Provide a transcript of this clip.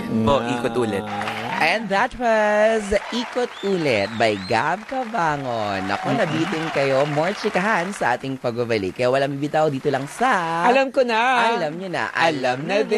O, ikot ulit. And that was Ikot Ulit by Gab Cabangon. Ako, nabitin kayo. More chikahan sa ating pagbabalik. Kaya walang bibitaw dito lang sa... Alam ko na. Alam nyo na. Alam na din.